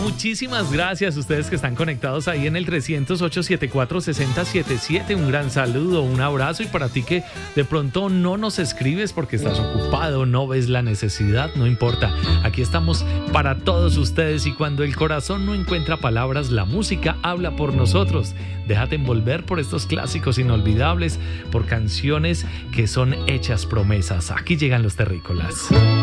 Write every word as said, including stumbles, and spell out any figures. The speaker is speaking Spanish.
Muchísimas gracias a ustedes que están conectados ahí en el trescientos ocho, setenta y cuatro, sesenta setenta y siete. Un gran saludo, un abrazo, y para ti que de pronto no nos escribes porque estás ocupado, no ves la necesidad, no importa. Aquí estamos para todos ustedes, y cuando el corazón no encuentra palabras, la música habla por nosotros. Déjate envolver por estos clásicos inolvidables, por canciones que son hechas promesas. Aquí llegan los terrícolas.